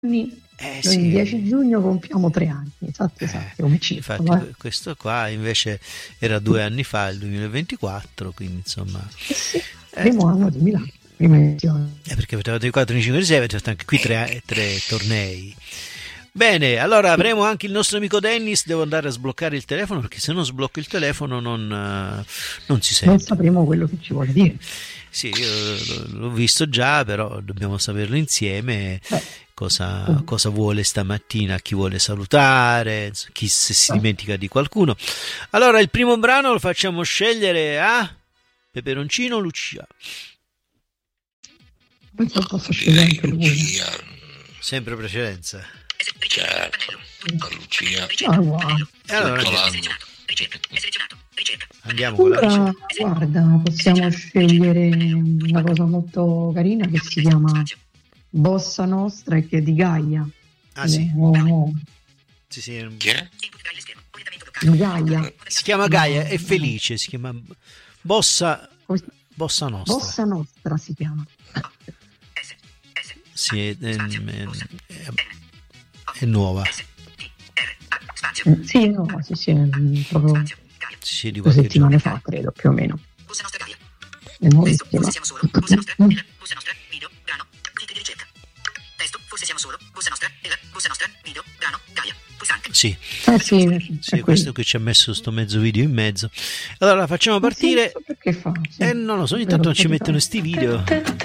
anni. Noi sì. il 10 giugno compiamo 3 anni, esatto, come circa. Infatti questo qua invece era 2 anni fa, il 2024, quindi insomma... Sì, primo anno di Milano, prima edizione. Perché avete fatto i 4, 5, 6, avete fatto anche qui 3 tornei. Bene, allora avremo anche il nostro amico Dennis, devo andare a sbloccare il telefono, perché se non sblocco il telefono non si sente. Non sapremo quello che ci vuole dire. Sì, io l'ho visto già, però dobbiamo saperlo insieme. Cosa vuole stamattina, chi vuole salutare, chi se si dimentica di qualcuno. Allora il primo brano lo facciamo scegliere a Peperoncino o Lucia? Posso scegliere anche Lucia. Sempre precedenza. Certo, Lucia. Allora andiamo con la Ora, guarda, possiamo scegliere una cosa molto carina che si chiama Bossa Nostra e che è di Gaia. Ah sì. Chi è? Gaia. Si chiama Gaia, è felice, si chiama Bossa Nostra. Bossa Nostra si chiama. Sì, è nuova. Sì, no, sì, proprio Sì, di 2 qualche settimane giorno. fa, credo, più o meno. È nuovissima. Sì, sì, questo qui ci ha messo sto mezzo video in mezzo. Allora facciamo partire. Perché fa? Sì. Non lo so, ogni tanto non ci mettono sti video.